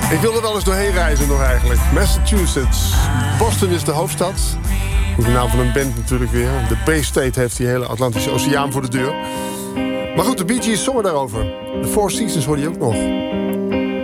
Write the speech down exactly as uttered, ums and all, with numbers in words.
Ik wil er wel eens doorheen reizen nog eigenlijk. Massachusetts. Boston is de hoofdstad. De naam van een band natuurlijk weer. De Bay State heeft die hele Atlantische Oceaan voor de deur. Maar goed, de Bee Gees zongen daarover. De Four Seasons hoor je ook nog.